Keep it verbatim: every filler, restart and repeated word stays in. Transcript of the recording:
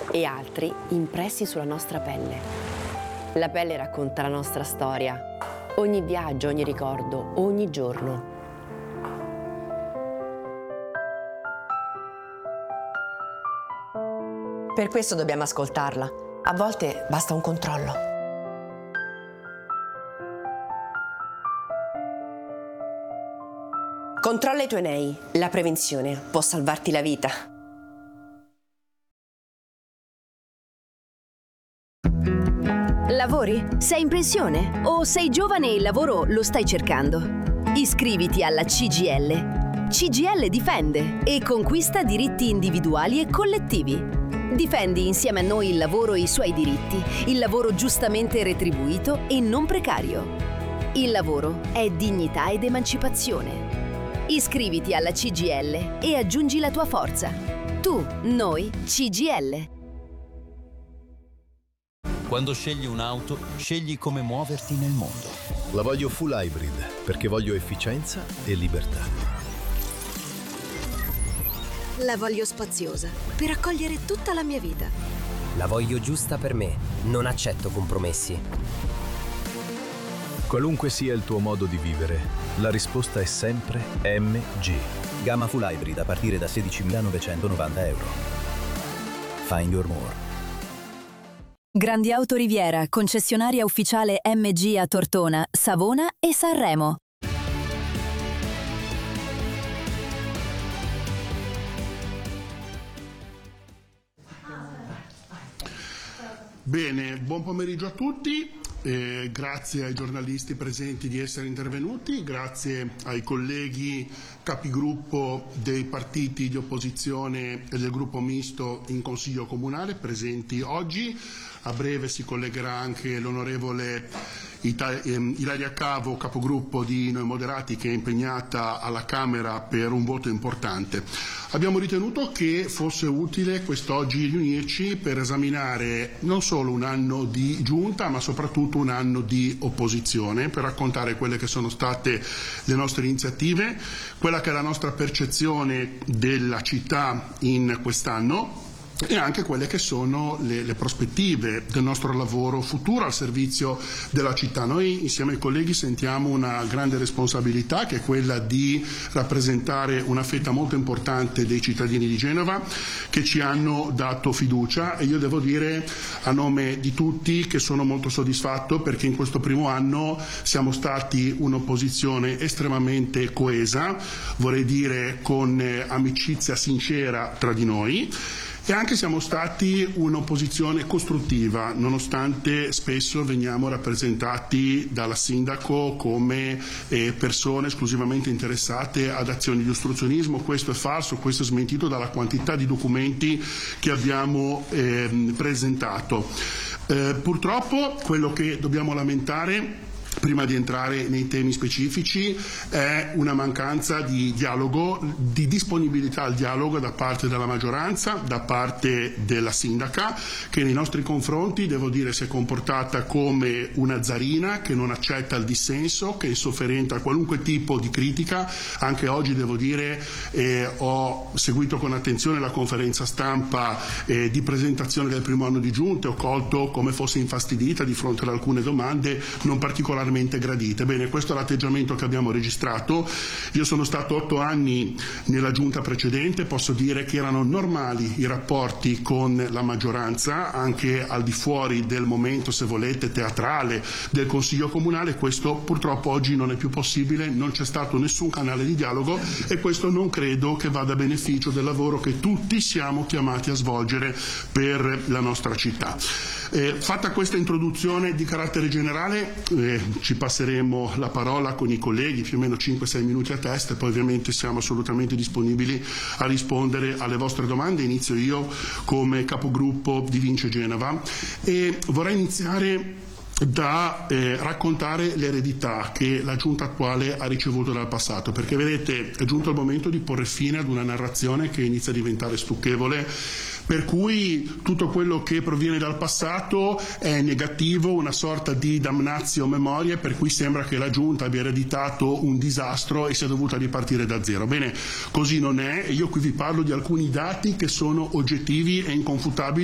e altri impressi sulla nostra pelle. La pelle racconta la nostra storia, ogni viaggio, ogni ricordo, ogni giorno. Per questo dobbiamo ascoltarla. A volte basta un controllo. Controlla i tuoi nei. La prevenzione può salvarti la vita. Lavori? Sei in pensione? O sei giovane e il lavoro lo stai cercando? Iscriviti alla C G I L. C G I L difende e conquista diritti individuali e collettivi. Difendi insieme a noi il lavoro e i suoi diritti, il lavoro giustamente retribuito e non precario. Il lavoro è dignità ed emancipazione. Iscriviti alla C G I L e aggiungi la tua forza. Tu, noi, C G I L. Quando scegli un'auto, scegli come muoverti nel mondo. La voglio full hybrid perché voglio efficienza e libertà. La voglio spaziosa, per accogliere tutta la mia vita. La voglio giusta per me, non accetto compromessi. Qualunque sia il tuo modo di vivere, la risposta è sempre M G. Gamma full hybrid a partire da sedicimilanovecentonovanta euro. Find your more. Grandi Auto Riviera, concessionaria ufficiale M G a Tortona, Savona e Sanremo. Bene, buon pomeriggio a tutti, eh, grazie ai giornalisti presenti di essere intervenuti, grazie ai colleghi capigruppo dei partiti di opposizione e del gruppo misto in Consiglio Comunale presenti oggi. A breve si collegherà anche l'onorevole Ilaria Cavo, capogruppo di Noi Moderati, che è impegnata alla Camera per un voto importante. Abbiamo ritenuto che fosse utile quest'oggi riunirci per esaminare non solo un anno di giunta, ma soprattutto un anno di opposizione, per raccontare quelle che sono state le nostre iniziative, quella che è la nostra percezione della città in quest'anno e anche quelle che sono le, le prospettive del nostro lavoro futuro al servizio della città. Noi insieme ai colleghi sentiamo una grande responsabilità, che è quella di rappresentare una fetta molto importante dei cittadini di Genova che ci hanno dato fiducia, e io devo dire a nome di tutti che sono molto soddisfatto perché in questo primo anno siamo stati un'opposizione estremamente coesa, vorrei dire con amicizia sincera tra di noi. E anche siamo stati un'opposizione costruttiva, nonostante spesso veniamo rappresentati dalla sindaco come eh, persone esclusivamente interessate ad azioni di ostruzionismo. Questo è falso, questo è smentito dalla quantità di documenti che abbiamo eh, presentato. Eh, purtroppo quello che dobbiamo lamentare, prima di entrare nei temi specifici, è una mancanza di dialogo, di disponibilità al dialogo da parte della maggioranza, da parte della sindaca, che nei nostri confronti, devo dire, si è comportata come una zarina che non accetta il dissenso, che è insofferente a qualunque tipo di critica. Anche oggi, devo dire, eh, ho seguito con attenzione la conferenza stampa eh, di presentazione del primo anno di giunta e ho colto come fosse infastidita di fronte ad alcune domande non particolarmente gradite. Bene, questo è l'atteggiamento che abbiamo registrato. Io sono stato otto anni nella giunta precedente, posso dire che erano normali i rapporti con la maggioranza, anche al di fuori del momento, se volete, teatrale del Consiglio Comunale. Questo purtroppo oggi non è più possibile, non c'è stato nessun canale di dialogo e questo non credo che vada a beneficio del lavoro che tutti siamo chiamati a svolgere per la nostra città. Eh, fatta questa introduzione di carattere generale, eh, ci passeremo la parola con i colleghi, più o meno cinque sei minuti a testa, e poi ovviamente siamo assolutamente disponibili a rispondere alle vostre domande. Inizio io come capogruppo di Vince Genova e vorrei iniziare da eh, raccontare l'eredità che la giunta attuale ha ricevuto dal passato, perché vedete, è giunto il momento di porre fine ad una narrazione che inizia a diventare stucchevole, per cui tutto quello che proviene dal passato è negativo, una sorta di damnatio memoriae, per cui sembra che la giunta abbia ereditato un disastro e sia dovuta ripartire da zero. Bene, così non è, e io qui vi parlo di alcuni dati che sono oggettivi e inconfutabili